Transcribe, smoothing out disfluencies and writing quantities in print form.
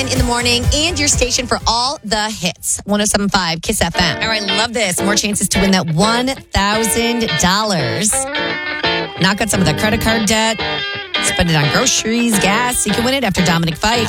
Ryan in the morning and your station for all the hits. 107.5 Kiss FM. All right, love this. More chances to win that $1,000. Knock out some of the credit card debt. Spend it on groceries, gas. You can win it after Dominic Fike.